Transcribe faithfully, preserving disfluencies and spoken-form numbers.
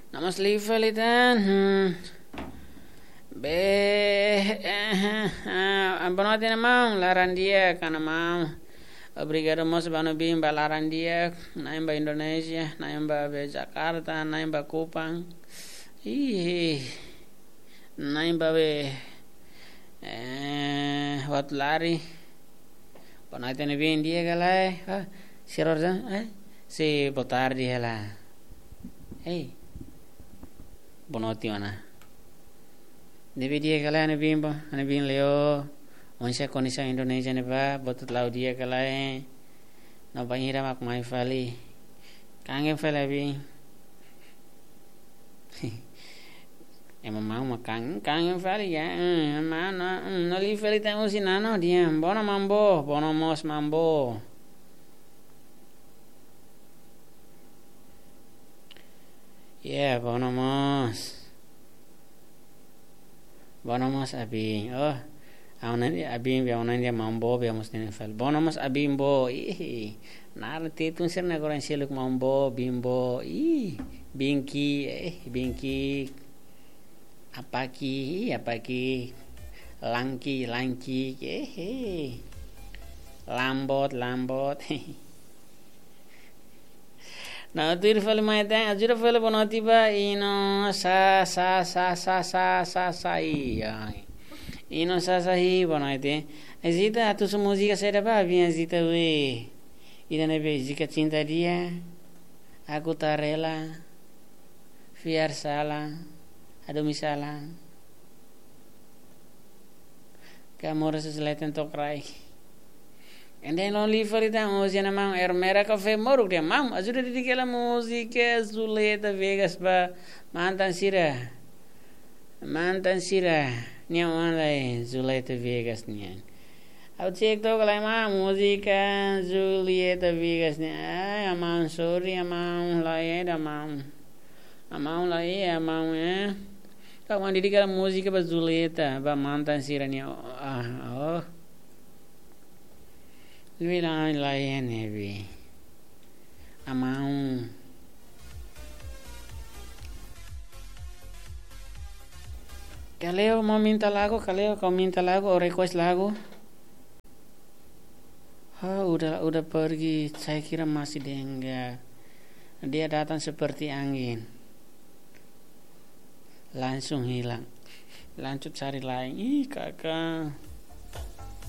Namas livelitan. Hmm. Be Bonotina mau larandia kana mau. Obrigado mos bano bimba larandia, naimba Indonesia, naimba be Jakarta, naimba Kupang. Ih. Naimba be eh wat lari. Bonotina bin dia galai. Ha, sirorza eh si botar dia lah. Hey. Bonoti mana? Devi dia kala ane bimbo, ane bin leo, onsa konisa Indonesia ne ba, botut lau dia kala e, no banhira mak mai fali, kangen fala bi, emang mau makang kangen fali ya, emang no no li fali tamu si nano dia, bono mambo, bono mos mambo. Yeah, bono mos. Bono mos abing. Oh, auna ni abing be auna dia mambo be mos ni fal. Bono mos abimbo. Ih. Nar tetun ser na goran seluk mambo bimbo. Ih. Bingki, eh bingki. Apaki, apaki. Langki, langki. Eh. Lambot, lambot. Na tuir fale mai ta ajura fale bonati ba ino sa sa sa sa sa sa sa i ino sa sa hi bonaite azita tu su música será ba bien azita we ida ne be zika cinta dia aku tak rela fiar salah ado misala kamu rasa selatan tokrai. And then only for it I'm using a man ermera cafe moruk dia mam ajuda di kela música Zuleta Vegas ba mantan sira mantan sira nia mana Zuleta Vegas nia au cek to kalau ma música Zuleta Vegas nia ay amam sorry amam lain amam amam lain amam eh kawan di kela música ba Zuleta ba mantan sira nia ah oh Vilan lain heavy. Amau. Kaleo mau minta lagu, kaleo kau minta lagu, or request lagu. Ha, udah udah pergi. Saya kira masih dia enggak. Dia datang seperti angin. Langsung hilang. Lanjut cari lain. Ih, kakak.